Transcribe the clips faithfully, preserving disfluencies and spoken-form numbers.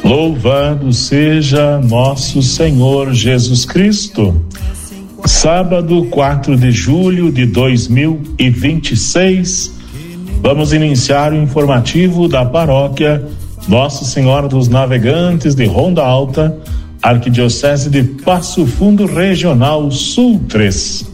Louvado seja nosso Senhor Jesus Cristo. Sábado, quatro de julho de dois mil e vinte e seis, vamos iniciar o informativo da paróquia Nossa Senhora dos Navegantes de Ronda Alta, Arquidiocese de Passo Fundo, Regional Sul três.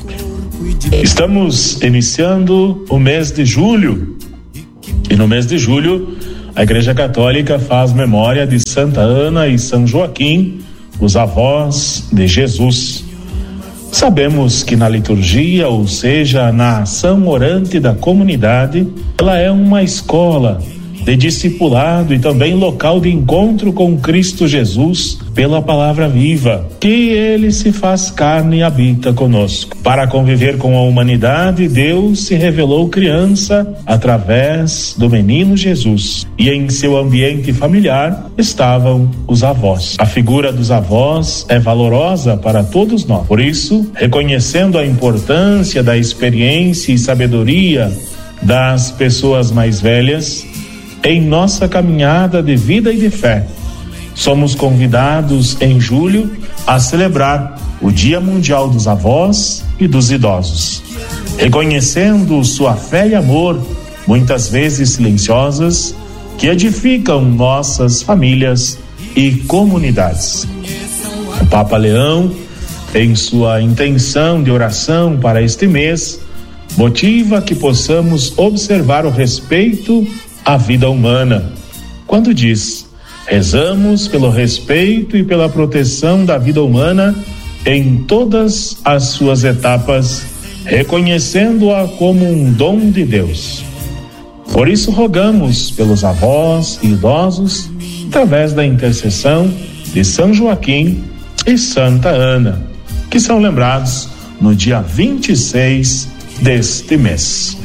Estamos iniciando o mês de julho, e no mês de julho a Igreja Católica faz memória de Santa Ana e São Joaquim, os avós de Jesus. Sabemos que na liturgia, ou seja, na ação orante da comunidade, ela é uma escola de discipulado e também local de encontro com Cristo Jesus pela palavra viva, que ele se faz carne e habita conosco. Para conviver com a humanidade, Deus se revelou criança através do menino Jesus, e em seu ambiente familiar estavam os avós. A figura dos avós é valorosa para todos nós. Por isso, reconhecendo a importância da experiência e sabedoria das pessoas mais velhas, em nossa caminhada de vida e de fé, somos convidados em julho a celebrar o Dia Mundial dos Avós e dos Idosos, reconhecendo sua fé e amor, muitas vezes silenciosas, que edificam nossas famílias e comunidades. O Papa Leão, em sua intenção de oração para este mês, motiva que possamos observar o respeito a vida humana, quando diz: rezamos pelo respeito e pela proteção da vida humana em todas as suas etapas, reconhecendo-a como um dom de Deus. Por isso rogamos pelos avós e idosos, através da intercessão de São Joaquim e Santa Ana, que são lembrados no dia vinte e seis deste mês.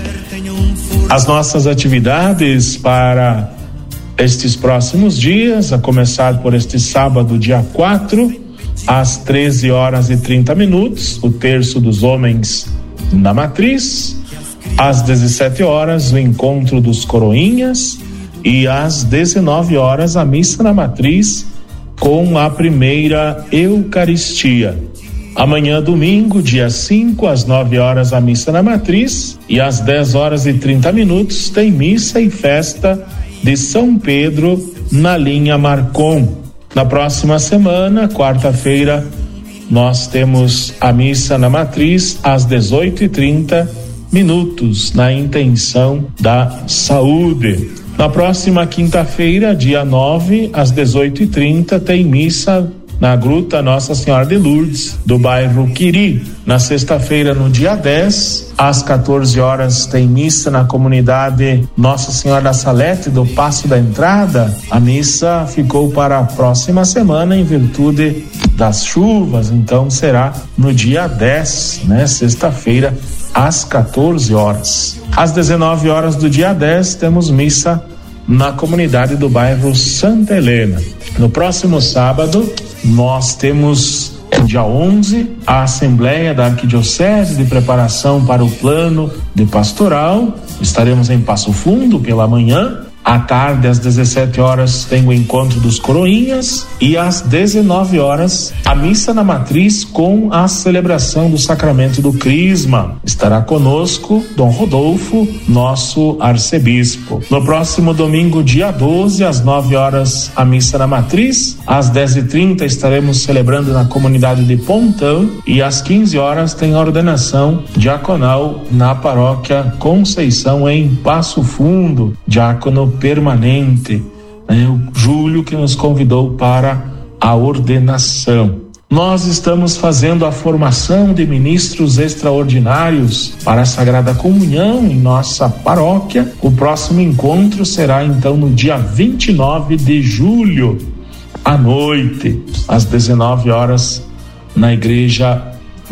As nossas atividades para estes próximos dias, a começar por este sábado, dia quatro, às treze horas e trinta minutos, o terço dos homens na matriz, às dezessete horas, o encontro dos coroinhas, e às dezenove horas, a missa na matriz com a primeira Eucaristia. Amanhã, domingo, dia cinco, às nove horas, a missa na matriz, e às dez horas e trinta minutos tem missa e festa de São Pedro na linha Marcon. Na próxima semana, quarta-feira, nós temos a missa na matriz às dezoito e trinta minutos, na intenção da saúde. Na próxima quinta-feira, dia nove, às dezoito e trinta, tem missa na Gruta Nossa Senhora de Lourdes, do bairro Quiri. Na sexta-feira, no dia dez, às quatorze horas, tem missa na comunidade Nossa Senhora da Salete, do Passo da Entrada. A missa ficou para a próxima semana em virtude das chuvas, então será no dia dez, né? Sexta-feira, às quatorze horas. Às dezenove horas do dia dez, temos missa na comunidade do bairro Santa Helena. No próximo sábado, nós temos, dia onze, a Assembleia da Arquidiocese de preparação para o plano de pastoral. Estaremos em Passo Fundo pela manhã. À tarde, às dezessete horas, tem o encontro dos coroinhas, e às dezenove horas, a missa na matriz com a celebração do sacramento do Crisma. Estará conosco Dom Rodolfo, nosso arcebispo. No próximo domingo, dia doze, às nove horas, a missa na matriz. Às dez e trinta, estaremos celebrando na comunidade de Pontão, e às quinze horas tem a ordenação diaconal na paróquia Conceição, em Passo Fundo, diácono permanente, né? O Júlio, que nos convidou para a ordenação. Nós estamos fazendo a formação de ministros extraordinários para a Sagrada Comunhão em nossa paróquia. O próximo encontro será então no dia vinte e nove de julho, à noite, às dezenove horas, na Igreja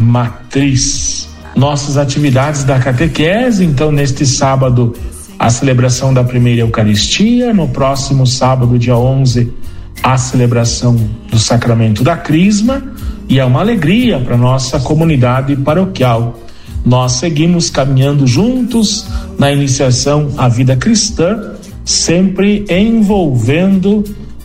Matriz. Nossas atividades da catequese, então, neste sábado, a celebração da primeira Eucaristia. No próximo sábado, dia onze, a celebração do sacramento da Crisma, e é uma alegria para nossa comunidade paroquial. Nós seguimos caminhando juntos na iniciação à vida cristã, sempre envolvendo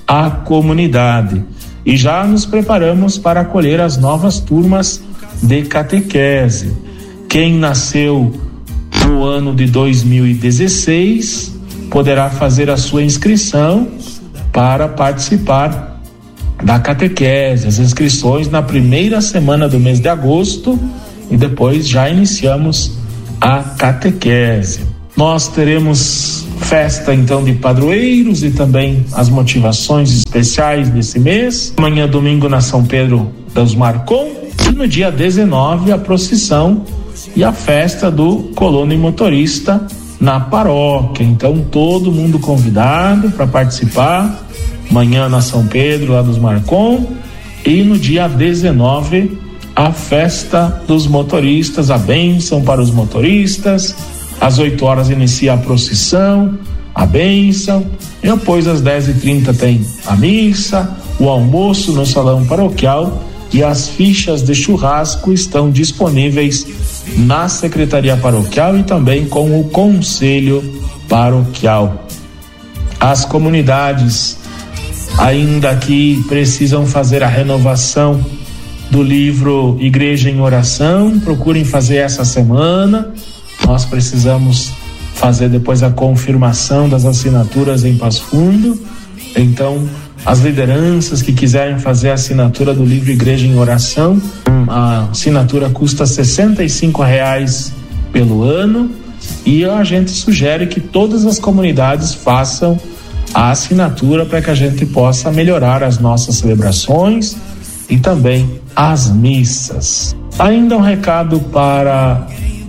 a comunidade. E já nos preparamos para acolher as novas turmas de catequese. Quem nasceu no ano de dois mil e dezesseis poderá fazer a sua inscrição para participar da catequese. As inscrições na primeira semana do mês de agosto e depois já iniciamos a catequese. Nós teremos festa então de padroeiros e também as motivações especiais desse mês. Amanhã, domingo, na São Pedro dos Marcon, e no dia dezenove a procissão e a festa do colono e motorista na paróquia. Então todo mundo convidado para participar. Amanhã na São Pedro lá dos Marcon, e no dia dezenove a festa dos motoristas, a bênção para os motoristas. Às oito horas inicia a procissão, a bênção, e depois às dez e trinta tem a missa, o almoço no salão paroquial, e as fichas de churrasco estão disponíveis na Secretaria Paroquial e também com o Conselho Paroquial. As comunidades ainda que precisam fazer a renovação do livro Igreja em Oração, procurem fazer essa semana. Nós precisamos fazer depois a confirmação das assinaturas em Passo Fundo. Então, as lideranças que quiserem fazer a assinatura do livro Igreja em Oração, a assinatura custa sessenta e cinco reais pelo ano, e a gente sugere que todas as comunidades façam a assinatura para que a gente possa melhorar as nossas celebrações e também as missas. Ainda um recado para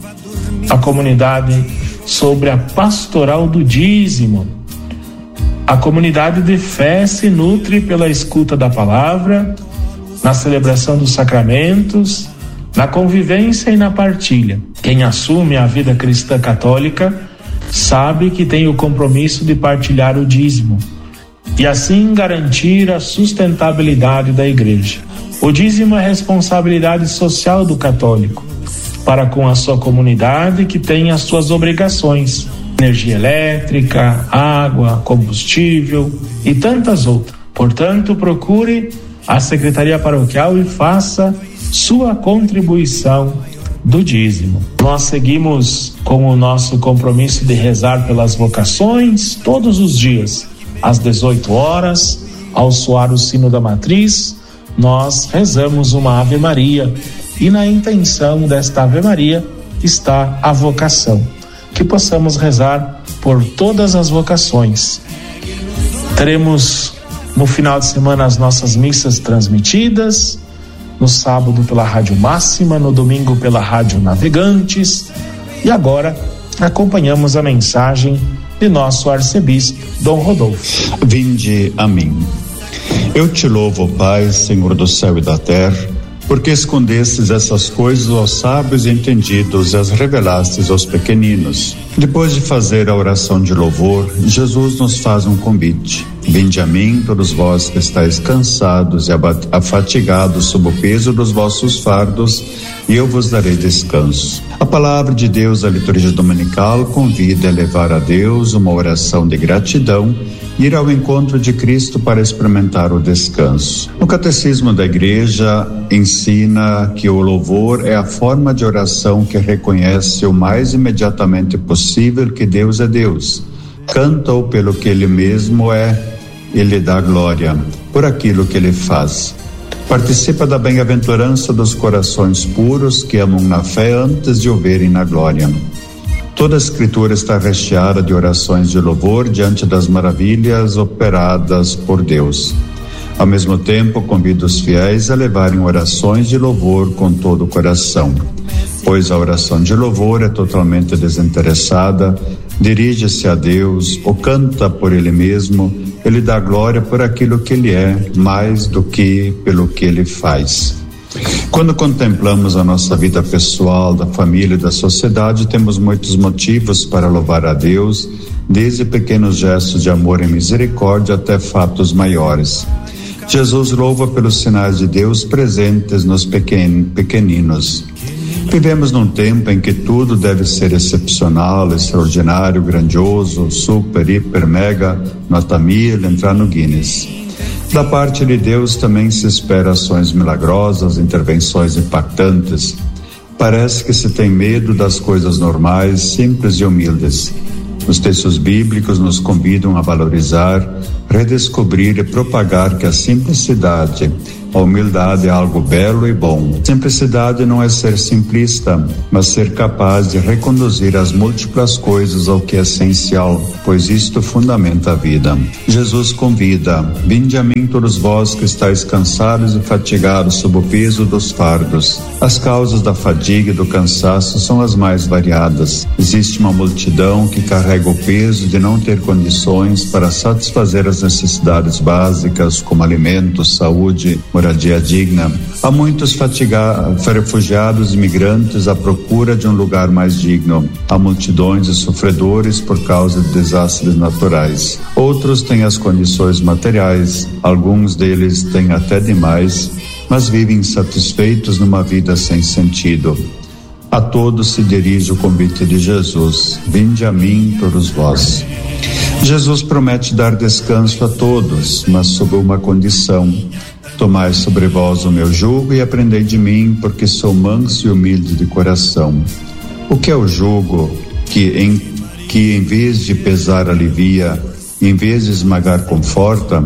a comunidade sobre a pastoral do dízimo. A comunidade de fé se nutre pela escuta da palavra, na celebração dos sacramentos, na convivência e na partilha. Quem assume a vida cristã católica sabe que tem o compromisso de partilhar o dízimo e assim garantir a sustentabilidade da igreja. O dízimo é responsabilidade social do católico para com a sua comunidade, que tem as suas obrigações: energia elétrica, água, combustível e tantas outras. Portanto, procure a Secretaria Paroquial e faça sua contribuição do dízimo. Nós seguimos com o nosso compromisso de rezar pelas vocações todos os dias, às dezoito horas, ao soar o sino da matriz, nós rezamos uma Ave Maria, e na intenção desta Ave Maria está a vocação. Que possamos rezar por todas as vocações. Teremos no final de semana as nossas missas transmitidas, no sábado pela Rádio Máxima, no domingo pela Rádio Navegantes, e agora acompanhamos a mensagem de nosso arcebispo, Dom Rodolfo. Vinde a mim. Eu te louvo, Pai, Senhor do céu e da terra, porque escondestes essas coisas aos sábios e entendidos e as revelastes aos pequeninos. Depois de fazer a oração de louvor, Jesus nos faz um convite: vinde a mim, todos vós que estáis cansados e afatigados sob o peso dos vossos fardos, e eu vos darei descanso. A palavra de Deus, a liturgia dominical, convida a levar a Deus uma oração de gratidão, ir ao encontro de Cristo para experimentar o descanso. O Catecismo da Igreja ensina que o louvor é a forma de oração que reconhece o mais imediatamente possível que Deus é Deus. Canta-o pelo que Ele mesmo é e lhe dá glória por aquilo que Ele faz. Participa da bem-aventurança dos corações puros que amam na fé antes de o verem na glória. Toda a Escritura está recheada de orações de louvor diante das maravilhas operadas por Deus. Ao mesmo tempo, convido os fiéis a levarem orações de louvor com todo o coração, pois a oração de louvor é totalmente desinteressada, dirige-se a Deus, ou canta por Ele mesmo, Ele dá glória por aquilo que Ele é, mais do que pelo que Ele faz. Quando contemplamos a nossa vida pessoal, da família e da sociedade, temos muitos motivos para louvar a Deus, desde pequenos gestos de amor e misericórdia até fatos maiores. Jesus louva pelos sinais de Deus presentes nos pequen, pequeninos. Vivemos num tempo em que tudo deve ser excepcional, extraordinário, grandioso, super, hiper, mega, nota mil, entrar no Guinness. Da parte de Deus também se espera ações milagrosas, intervenções impactantes. Parece que se tem medo das coisas normais, simples e humildes. Os textos bíblicos nos convidam a valorizar, redescobrir e propagar que a simplicidade, a humildade é algo belo e bom. Simplicidade não é ser simplista, mas ser capaz de reconduzir as múltiplas coisas ao que é essencial, pois isto fundamenta a vida. Jesus convida: vinde a mim todos vós que estáis cansados e fatigados sob o peso dos fardos. As causas da fadiga e do cansaço são as mais variadas. Existe uma multidão que carrega o peso de não ter condições para satisfazer as necessidades básicas, como alimentos, saúde, moradia digna. Há muitos fatigados, refugiados e imigrantes à procura de um lugar mais digno. Há multidões de sofredores por causa de desastres naturais. Outros têm as condições materiais, alguns deles têm até demais, mas vivem insatisfeitos numa vida sem sentido. A todos se dirige o convite de Jesus: vinde a mim todos vós. Jesus promete dar descanso a todos, mas sob uma condição: tomai sobre vós o meu jugo e aprendei de mim, porque sou manso e humilde de coração. O que é o jugo que em, que em vez de pesar alivia, em vez de esmagar conforta?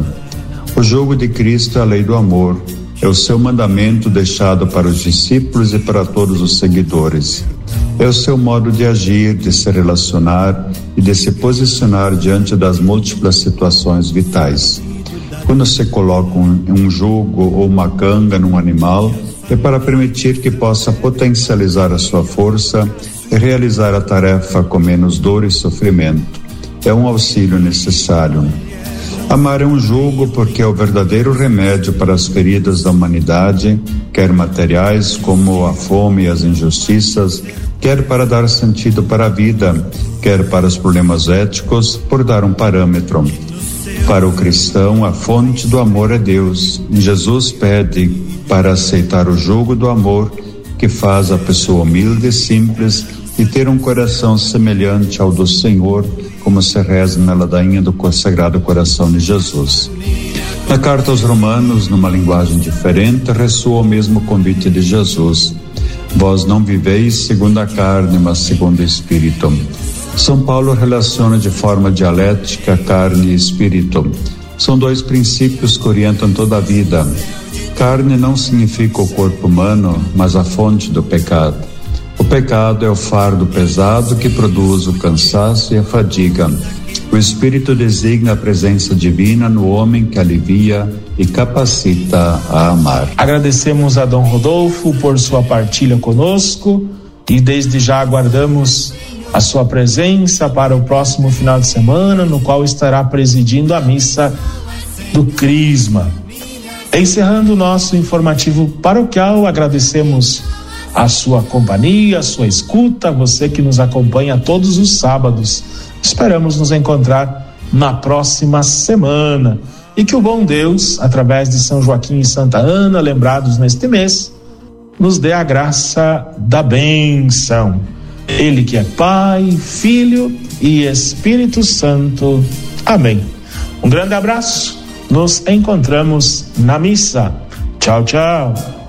O jugo de Cristo é a lei do amor, é o seu mandamento deixado para os discípulos e para todos os seguidores. É o seu modo de agir, de se relacionar e de se posicionar diante das múltiplas situações vitais. Quando se coloca um, um jugo ou uma canga num animal, é para permitir que possa potencializar a sua força e realizar a tarefa com menos dor e sofrimento. É um auxílio necessário. Amar é um jugo porque é o verdadeiro remédio para as feridas da humanidade, quer materiais como a fome e as injustiças, quer para dar sentido para a vida, quer para os problemas éticos, por dar um parâmetro. Para o cristão, a fonte do amor é Deus. Jesus pede para aceitar o jugo do amor que faz a pessoa humilde e simples e ter um coração semelhante ao do Senhor, como se reza na ladainha do Sagrado Coração de Jesus. Na carta aos Romanos, numa linguagem diferente, ressoa o mesmo convite de Jesus: vós não viveis segundo a carne, mas segundo o Espírito. São Paulo relaciona de forma dialética carne e espírito. São dois princípios que orientam toda a vida. Carne não significa o corpo humano, mas a fonte do pecado. O pecado é o fardo pesado que produz o cansaço e a fadiga. O Espírito designa a presença divina no homem que alivia e capacita a amar. Agradecemos a Dom Rodolfo por sua partilha conosco e desde já aguardamos a sua presença para o próximo final de semana, no qual estará presidindo a missa do Crisma. Encerrando o nosso informativo paroquial, agradecemos a sua companhia, a sua escuta, você que nos acompanha todos os sábados. Esperamos nos encontrar na próxima semana e que o bom Deus, através de São Joaquim e Santa Ana, lembrados neste mês, nos dê a graça da bênção. Ele que é Pai, Filho e Espírito Santo. Amém. Um grande abraço. Nos encontramos na missa. Tchau, tchau.